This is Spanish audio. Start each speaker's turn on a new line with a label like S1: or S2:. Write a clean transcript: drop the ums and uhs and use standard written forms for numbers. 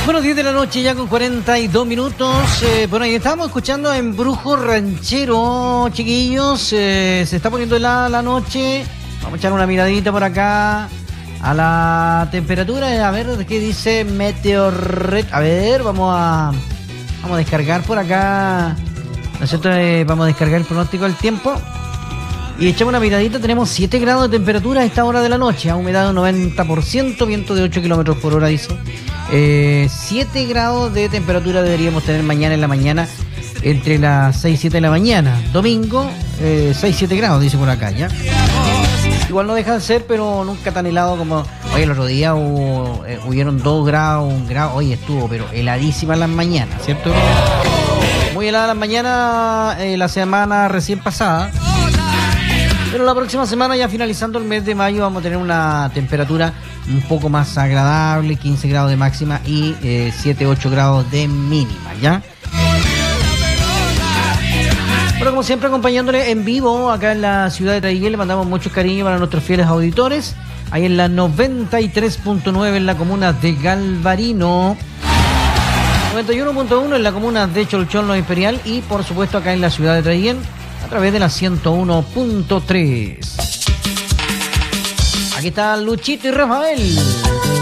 S1: Bueno, 10 de la noche ya con 42 minutos. Bueno, ahí estamos escuchando en Brujo Ranchero, chiquillos. Se está poniendo helada la noche. Vamos a echar una miradita por acá a la temperatura. A ver qué dice Meteorred. A ver, vamos a descargar por acá. ¿No es cierto? Vamos a descargar el pronóstico del tiempo. Y echamos una miradita, tenemos 7 grados de temperatura a esta hora de la noche, a humedad del 90%, viento de 8 kilómetros por hora, dice. 7 grados de temperatura deberíamos tener mañana en la mañana, entre las 6 y 7 de la mañana. Domingo, 6-7 grados, dice por acá, ¿ya? Igual no deja de ser, pero nunca tan helado como... Hoy el otro día hubieron 2 grados, 1 grado, hoy estuvo, pero heladísima en las mañanas, ¿cierto? Muy helada en las mañanas la semana recién pasada. Pero la próxima semana, ya finalizando el mes de mayo, vamos a tener una temperatura un poco más agradable, 15 grados de máxima y 7-8 grados de mínima, ¿ya? Bueno, como siempre, acompañándole en vivo acá en la ciudad de Traiguén, le mandamos muchos cariños para nuestros fieles auditores. Ahí en la 93.9 en la comuna de Galvarino, 91.1 en la comuna de Cholchón Imperial y, por supuesto, acá en la ciudad de Traiguén, a través de la 101.3. Aquí está Luchito y Rafael.